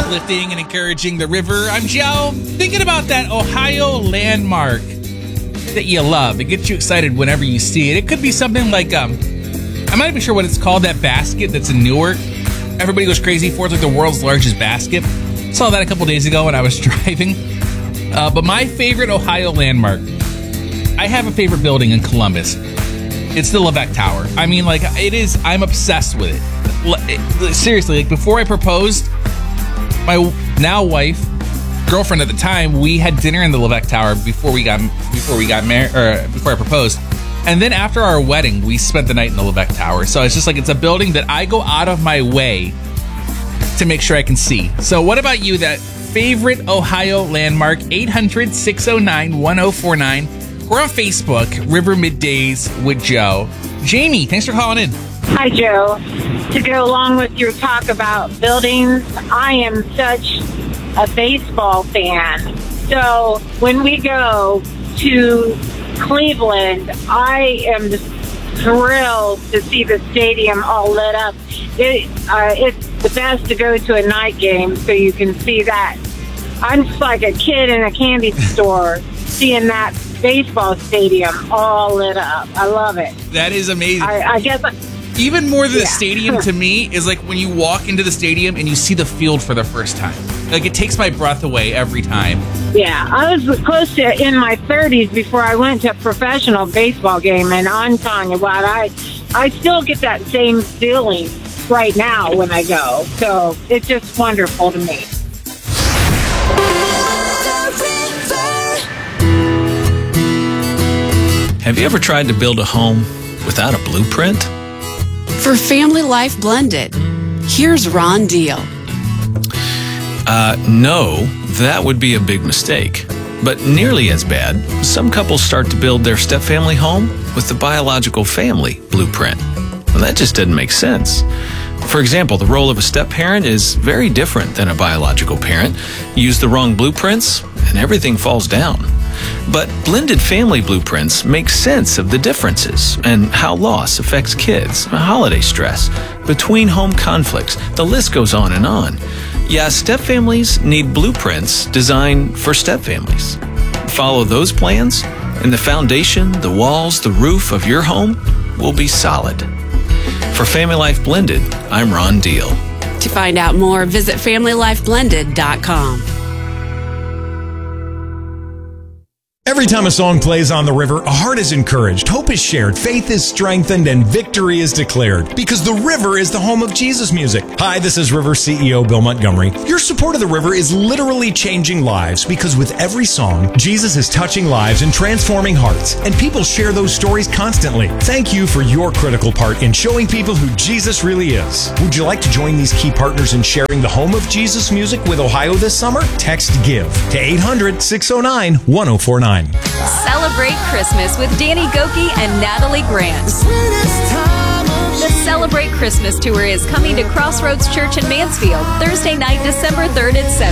uplifting and encouraging the river. I'm Joe. Thinking about that Ohio landmark that you love. It gets you excited whenever you see it. It could be something like, I'm not even sure what it's called, that basket that's in Newark. Everybody goes crazy for it. It's like the world's largest basket. Saw that a couple days ago when I was driving. But my favorite Ohio landmark, I have a favorite building in Columbus. It's the Levesque Tower. I mean, like, it is, I'm obsessed with it. Seriously, like, before I proposed, my now wife, girlfriend at the time, we had dinner in the Levesque Tower before we got married, or before I proposed. And then after our wedding, we spent the night in the Levesque Tower. So it's just like, it's a building that I go out of my way to make sure I can see. So what about you, that favorite Ohio landmark? 800-609-1049. We're on Facebook, River Middays with Joe. Jamie, thanks for calling in. Hi, Joe. To go along with your talk about buildings, I am such a baseball fan. So when we go to Cleveland, I am just thrilled to see the stadium all lit up. It's the best to go to a night game so you can see that. I'm just like a kid in a candy store seeing that baseball stadium all lit up. I love it. That is amazing. I guess... Even more than the stadium to me is like when you walk into the stadium and you see the field for the first time. Like, it takes my breath away every time. Yeah, I was close to in my 30s before I went to a professional baseball game, and I'm telling you what, I still get that same feeling right now when I go. So it's just wonderful to me. Have you ever tried to build a home without a blueprint? For Family Life Blended, here's Ron Deal. No, that would be a big mistake. But nearly as bad, some couples start to build their step-family home with the biological family blueprint. Well, that just doesn't make sense. For example, the role of a step-parent is very different than a biological parent. Use the wrong blueprints, and everything falls down. But blended family blueprints make sense of the differences and how loss affects kids, holiday stress, between home conflicts. The list goes on and on. Yeah, step families need blueprints designed for step families. Follow those plans, and the foundation, the walls, the roof of your home will be solid. For Family Life Blended, I'm Ron Deal. To find out more, visit FamilyLifeBlended.com. Every time a song plays on the river, a heart is encouraged, hope is shared, faith is strengthened, and victory is declared. Because the river is the home of Jesus music. Hi, this is River CEO Bill Montgomery. Your support of the river is literally changing lives, because with every song, Jesus is touching lives and transforming hearts. And people share those stories constantly. Thank you for your critical part in showing people who Jesus really is. Would you like to join these key partners in sharing the home of Jesus music with Ohio this summer? Text GIVE to 800-609-1049. Celebrate Christmas with Danny Gokey and Natalie Grant. The Celebrate Christmas Tour is coming to Crossroads Church in Mansfield, Thursday night, December 3rd at 7.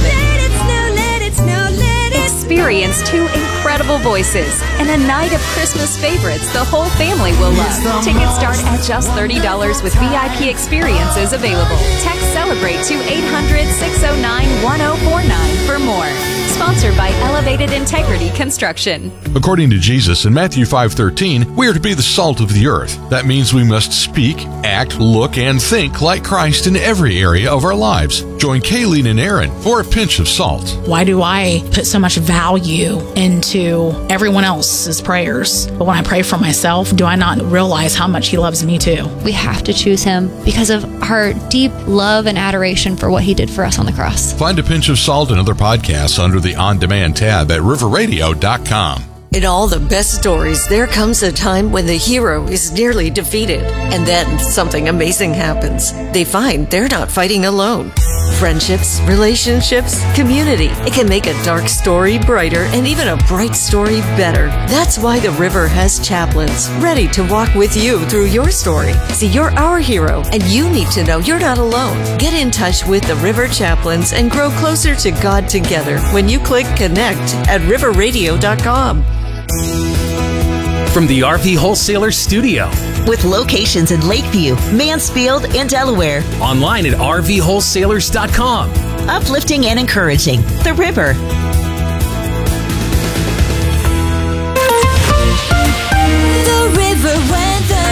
Experience two incredible voices and a night of Christmas favorites the whole family will love. Tickets start at just $30 with VIP experiences available. Text Celebrate to 800-609-1049 for more. Sponsored by Elevated Integrity Construction. According to Jesus in Matthew 5:13, we are to be the salt of the earth. That means we must speak, act, look, and think like Christ in every area of our lives. Join Kayleen and Aaron for a pinch of salt. Why do I put so much value into everyone else's prayers? But when I pray for myself, do I not realize how much He loves me too? We have to choose Him because of our deep love and adoration for what He did for us on the cross. Find a pinch of salt and other podcasts under the on-demand tab at riverradio.com. In all the best stories, there comes a time when the hero is nearly defeated, and then something amazing happens. They find they're not fighting alone. Friendships, relationships, community. It can make a dark story brighter and even a bright story better. That's why the river has chaplains ready to walk with you through your story. See, you're our hero, and you need to know you're not alone. Get in touch with the River Chaplains and grow closer to God together when you click connect at riverradio.com. From the RV Wholesaler Studio, with locations in Lakeview, Mansfield, and Delaware. Online at rvwholesalers.com. Uplifting and encouraging. The River. The River weather.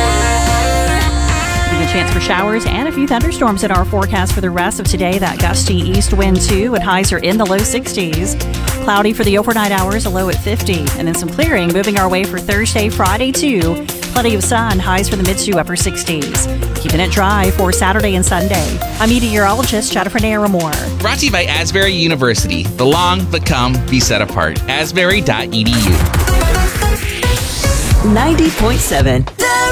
A chance for showers and a few thunderstorms in our forecast for the rest of today. That gusty east wind too, and highs are in the low 60s. Cloudy for the overnight hours, a low at 50. And then some clearing moving our way for Thursday, Friday too. Plenty of sun, highs for the mid to upper 60s. Keeping it dry for Saturday and Sunday. I'm meteorologist Jennifer Naramore. Brought to you by Asbury University. Belong, become, be set apart. Asbury.edu. 90.7.